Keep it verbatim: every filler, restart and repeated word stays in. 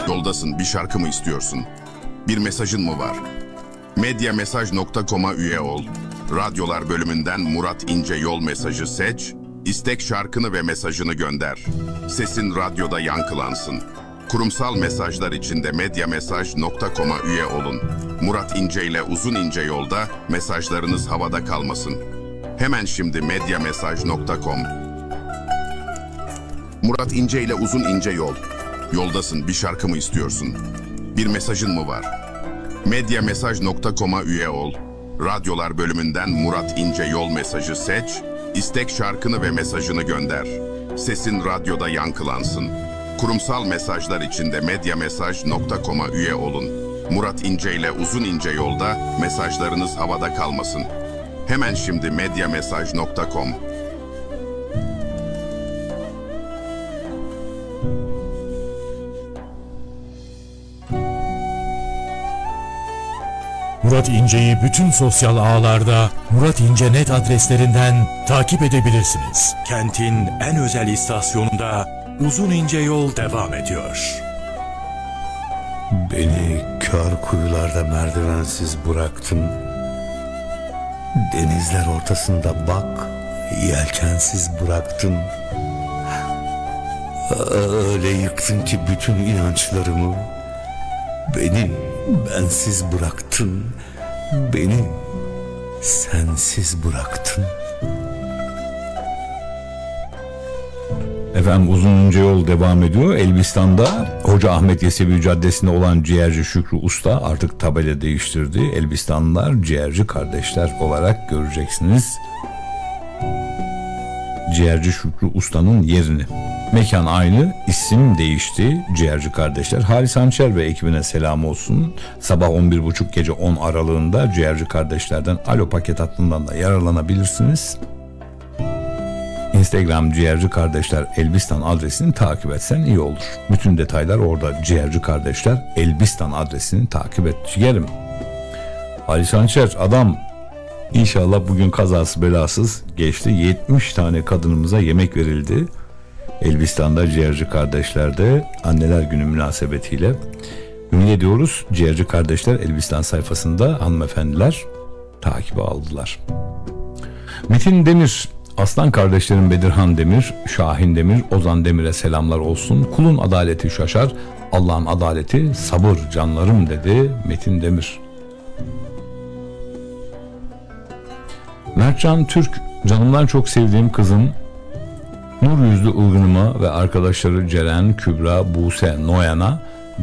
Yoldasın, bir şarkı mı istiyorsun? Bir mesajın mı var? medyamesaj nokta com'a üye ol. Radyolar bölümünden Murat İnce Yol mesajı seç. İstek şarkını ve mesajını gönder. Sesin radyoda yankılansın. Kurumsal mesajlar için de medyamesaj nokta com'a üye olun. Murat İnce ile Uzun İnce Yolda mesajlarınız havada kalmasın. Hemen şimdi medyamesaj nokta com. Murat İnce ile Uzun İnce Yol. Yoldasın, bir şarkı mı istiyorsun? Bir mesajın mı var? medyamesaj nokta com'a üye ol. Radyolar bölümünden Murat İnce Yol mesajı seç. İstek şarkını ve mesajını gönder. Sesin radyoda yankılansın. Kurumsal mesajlar için de medyamesaj nokta com'a üye olun. Murat İnce ile Uzun İnce Yolda mesajlarınız havada kalmasın. Hemen şimdi medyamesaj nokta com. Murat İnce'yi bütün sosyal ağlarda Murat İnce nokta net adreslerinden takip edebilirsiniz. Kentin en özel istasyonunda Uzun İnce Yol devam ediyor. Beni kör kuyularda merdivensiz bıraktın. Denizler ortasında bak, yelkensiz bıraktın. Öyle yıktın ki bütün inançlarımı. Beni bensiz bıraktın. Beni sensiz bıraktın. Efendim Uzun İnce Yol devam ediyor. Elbistan'da Hoca Ahmet Yesevi Caddesi'nde olan ciğerci Şükrü Usta artık tabela değiştirdi. Elbistanlılar ciğerci kardeşler olarak göreceksiniz ciğerci Şükrü Usta'nın yerini. Mekan aynı, isim değişti. Ciğerci kardeşler. Halis Hançer ve ekibine selam olsun. Sabah on bir buçuk gece on aralığında ciğerci kardeşlerden Alo paket hattından da yararlanabilirsiniz. Instagram ciğerci kardeşler Elbistan adresini takip etsen iyi olur. Bütün detaylar orada. Ciğerci kardeşler Elbistan adresini takip et. Ciğerim. Halis Hançer adam inşallah bugün kazası belasız geçti. yetmiş tane kadınımıza yemek verildi. Elbistan'da ciğerci kardeşlerde Anneler Günü münasebetiyle ümit ediyoruz. Ciğerci kardeşler Elbistan sayfasında hanımefendiler takibe aldılar. Metin Demir, Aslan kardeşlerim Bedirhan Demir, Şahin Demir, Ozan Demir'e selamlar olsun. Kulun adaleti şaşar, Allah'ın adaleti sabır canlarım dedi Metin Demir. Mertcan Türk, canımdan çok sevdiğim kızım Nur yüzlü ılgınıma ve arkadaşları Ceren, Kübra, Buse, Noyan'a